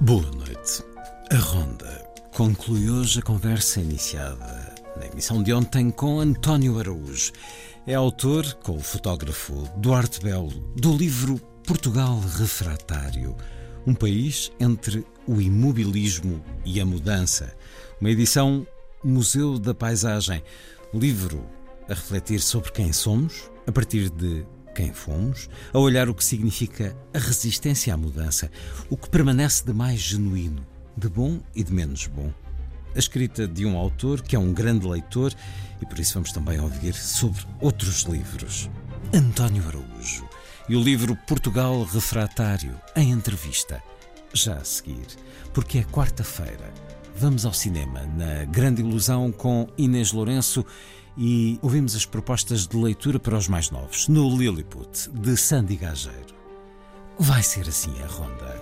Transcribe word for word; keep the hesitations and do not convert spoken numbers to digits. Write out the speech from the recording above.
Boa noite. A Ronda conclui hoje a conversa iniciada na emissão de ontem com António Araújo. É autor, com o fotógrafo Duarte Belo, do livro Portugal Refratário, um país entre o imobilismo e a mudança. Uma edição Museu da Paisagem. Um livro a refletir sobre quem somos, a partir de quem fomos, a olhar o que significa a resistência à mudança, o que permanece de mais genuíno, de bom e de menos bom. A escrita de um autor que é um grande leitor e por isso vamos também ouvir sobre outros livros. António Araújo e o livro Portugal Refratário, em entrevista. Já a seguir, porque é quarta-feira, vamos ao cinema na Grande Ilusão com Inês Lourenço e ouvimos as propostas de leitura para os mais novos no Lilliput, de Sandy Gageiro. Vai ser assim a Ronda.